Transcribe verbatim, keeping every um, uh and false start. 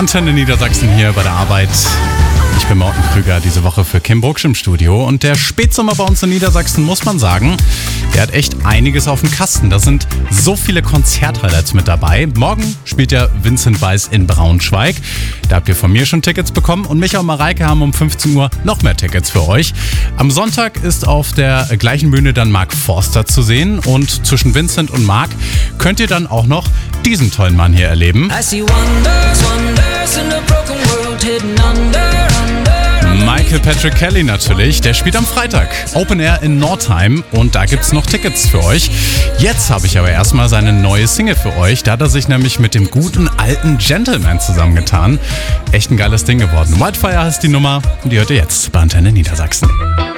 Antenne Niedersachsen hier bei der Arbeit. Ich bin Morten Krüger, diese Woche für Kim Burksch im Studio. Und der Spätsommer bei uns in Niedersachsen, muss man sagen, der hat echt einiges auf dem Kasten. Da sind so viele Konzerthighlights mit dabei. Morgen spielt ja Vincent Weiss in Braunschweig. Da habt ihr von mir schon Tickets bekommen. Und Micha und Mareike haben um fünfzehn Uhr noch mehr Tickets für euch. Am Sonntag ist auf der gleichen Bühne dann Mark Forster zu sehen. Und zwischen Vincent und Mark könnt ihr dann auch noch diesen tollen Mann hier erleben. I see wonders, wonders in a broken world hidden under. Michael Patrick Kelly natürlich, der spielt am Freitag Open Air in Nordheim und da gibt's noch Tickets für euch. Jetzt habe ich aber erstmal seine neue Single für euch, da hat er sich nämlich mit dem guten alten Gentleman zusammengetan. Echt ein geiles Ding geworden. Wildfire heißt die Nummer und die hört ihr jetzt bei Antenne Niedersachsen.